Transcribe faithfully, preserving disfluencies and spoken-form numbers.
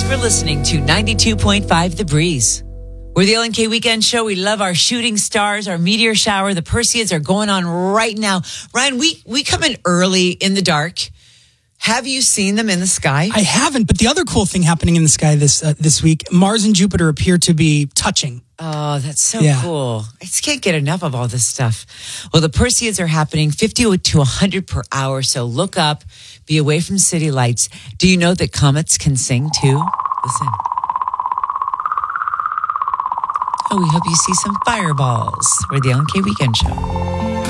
for listening to ninety-two point five The Breeze. We're the L N K Weekend Show. We love our shooting stars, our meteor shower. The Perseids are going on right now. Ryan, we, we come in early in the dark. Have you seen them in the sky? I haven't, but the other cool thing happening in the sky this uh, this week, Mars and Jupiter appear to be touching. Oh, that's so Yeah. cool. I just can't get enough of all this stuff. Well, the Perseids are happening fifty to one hundred per hour, so look up, be away from city lights. Do you know that comets can sing too? Listen. Oh, we hope you see some fireballs. We're the L N K Weekend Show.